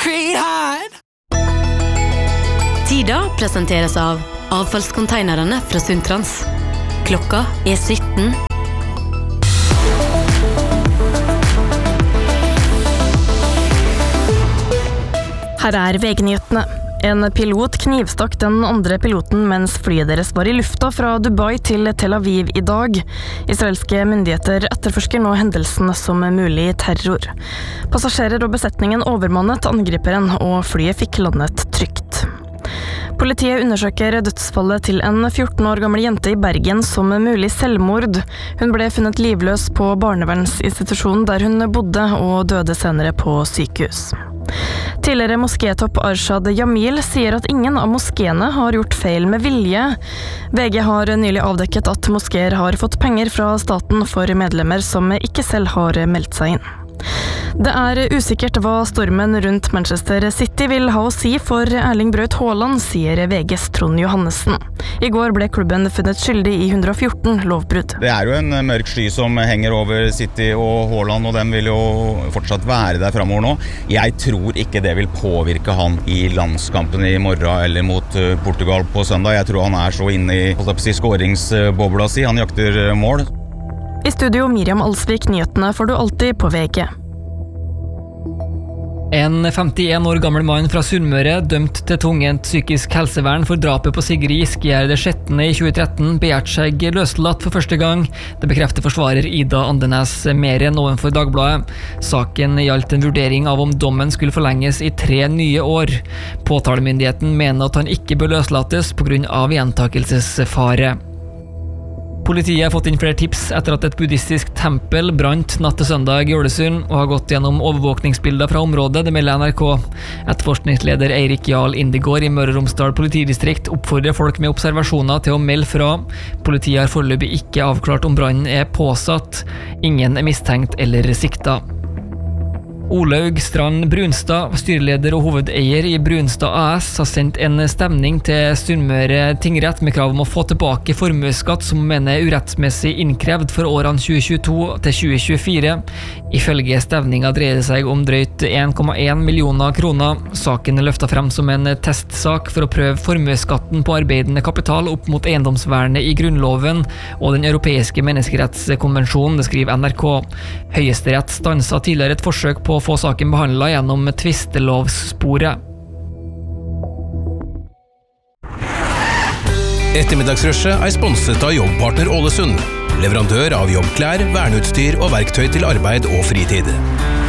concrete hard. Tida presenteres av avfallskonteinerne fra Sundtrans. Klokka 17. Her VG-nyhetene. En pilot knivstakk den andre piloten mens flyet deres var i lufta fra Dubai til Tel Aviv i dag. Israelske myndigheter etterforsker nå hendelsen som mulig terror. Passasjerer og besetningen overmannet angriperen, og flyet fikk landet trygt. Politiet undersøker dødsfallet til en 14 år gammel jente i Bergen som mulig selvmord. Hun ble funnet livløs på barnevernsinstitusjonen der hun bodde, og døde senere på sykehus. Tidligere moskétopp Arshad Jamil sier at ingen av moskéene har gjort feil med vilje. VG har nylig avdekket at moskéer har fått penger fra staten for medlemmer som ikke selv har meldt seg inn. Det er usikkert hva stormen rundt Manchester City vil ha å si for Erling Braut Haaland, sier VGs Trond Johannessen. I går ble klubben funnet skyldig i 114 lovbrudd. Det er jo en mørk sky som henger over City og Haaland, og den vil jo fortsatt være der fremover nå. Jeg tror ikke det vil påvirke han i landskampen i morgen eller mot Portugal på søndag. Jeg tror han er så inne i skåringsbobla si. Han jakter mål. I studio Miriam Alsvik, nyhetene får du alltid på VG. En 51 år gammel mann fra Sunnmøre, dømt til tvungent psykisk helsevern for drapet på Sigrid Giskegjerde det 16. i 2013, begjært seg løslatt for første gang. Det bekrefter forsvarer Ida Andenes Meren ovenfor Dagbladet. Saken gjaldt en vurdering av om dommen skulle forlenges i 3 nye år. Påtalemyndigheten mener at han ikke bør løslates på grunn av gjentakelsesfare. Politiet har fått inn flere tips etter at et buddhistisk tempel brant natt til søndag i Ålesund og har gått gjennom overvåkningsbilder fra området, det melder NRK. Etterforskningsleder Eirik Jarl Indigård i Møre og Romsdal politidistrikt oppfordrer folk med observasjoner til å melde fra. Politiet har foreløpig ikke avklart om brannen er påsatt. Ingen er mistenkt eller sikta. Olaug Strand Brunstad, styreleder og hovedeier i Brunstad AS, har sendt en stevning til Sunnmøre tingrett med krav om å få tilbake formuesskatt som mener er urettsmessig innkrevd for årene 2022 til 2024. Ifølge stevninga dreier det seg om drøyt 1,1 millioner kroner. Saken er løftet frem som en testsak for å prøve formuesskatten på arbeidende kapital opp mot eiendomsvernet i Grunnloven og den europeiske menneskerettskonvensjonen, det skriver NRK. Høyesterett stanset tidligere et forsøk på å få saken behandlet gjennom tvistelovssporet. Ettermiddagsrushet er sponset av Jobbpartner Ålesund, leverandør av jobbklær, verneutstyr og verktøy til arbeid og fritid.